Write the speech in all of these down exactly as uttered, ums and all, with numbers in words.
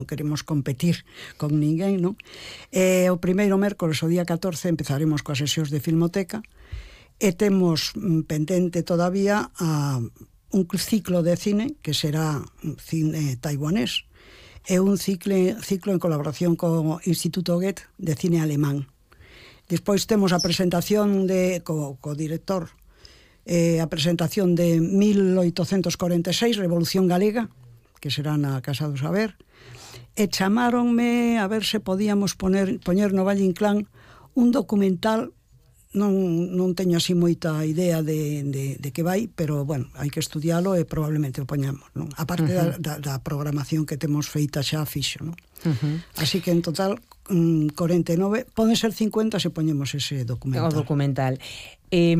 non queremos competir con ninguén, non? E o primeiro mércoles, o día catorce, empezaremos coas sesións de Filmoteca e temos pendente todavía a un ciclo de cine que será cine taiwanés e un ciclo, ciclo en colaboración co Instituto Goethe de cine alemán. Despois temos a presentación de, co, co director, eh, a presentación de mil oitocentos corenta e seis, Revolución Galega, que será na Casa do Saber, e chamáronme a ver se podíamos poner, poñer no Valle Inclán un documental. Non, non teño así moita idea de, de, de que vai, pero, bueno, hai que estudialo e probablemente o poñamos, non? A parte uh-huh. da, da, da programación que temos feita xa fixo, non? Uh-huh. Así que, en total, um, corenta e nove, poden ser cincuenta se poñemos ese documental. O documental. Eh,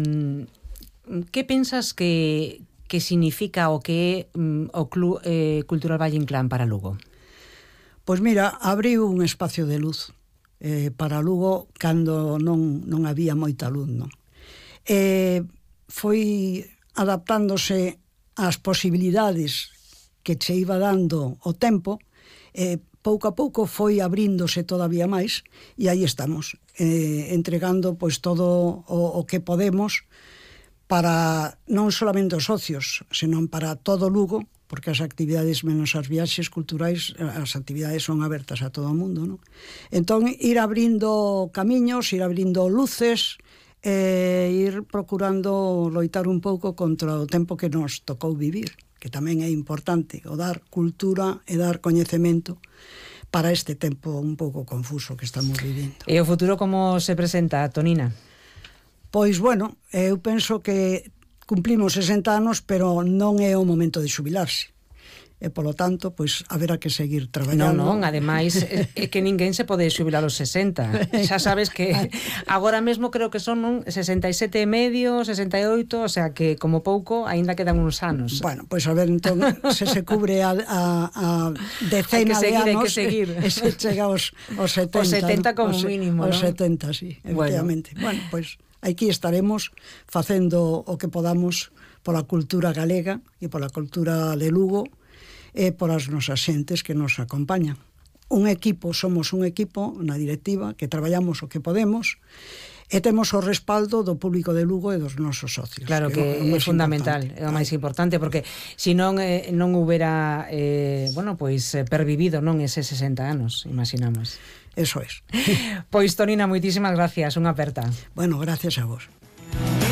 que pensas que, que significa o que é um, o Club eh, Cultural Valle Inclán para Lugo? Pois mira, abriu un espacio de luz Eh, para Lugo cando non, non había moita luz, non? Eh, foi adaptándose ás posibilidades que che iba dando o tempo, eh, pouco a pouco foi abríndose todavía máis e aí estamos, eh, entregando pois todo o, o que podemos para non solamente os socios, senón para todo Lugo, porque as actividades menos as viaxes culturais, as actividades son abertas a todo o mundo, non? Entón, ir abrindo camiños, ir abrindo luces, e ir procurando loitar un pouco contra o tempo que nos tocou vivir, que tamén é importante, o dar cultura e dar coñecemento para este tempo un pouco confuso que estamos vivindo. E o futuro como se presenta, Tonina? Pois, bueno, eu penso que cumplimos sesenta anos, pero non é o momento de xubilarse. E, polo tanto, pois, haberá que seguir traballando. Non, non, ademais, é que ninguén se pode xubilar aos sesenta. Xa sabes que agora mesmo creo que son non sesenta e sete e medio, sesenta e oito, o sea que, como pouco, aínda quedan uns anos. Bueno, pois a ver, entón, se se cubre a, a, a decena seguir, de anos, que seguir. E se chega aos, aos setenta. Os setenta como os, mínimo, os non? setenta, sí, efectivamente. Bueno, bueno pois... aquí estaremos facendo o que podamos pola cultura galega e pola cultura de Lugo e polas nosas xentes que nos acompañan. Un equipo, somos un equipo na directiva que traballamos o que podemos e temos o respaldo do público de Lugo e dos nosos socios. Claro que, que é, é fundamental, importante. É o máis importante, porque se non eh, non houbera eh, bueno, pois eh, pervivido non ese sesenta anos, imaginamos. Eso es. Pois, Tonina, moitísimas gracias, unha aperta. Bueno, gracias a vos.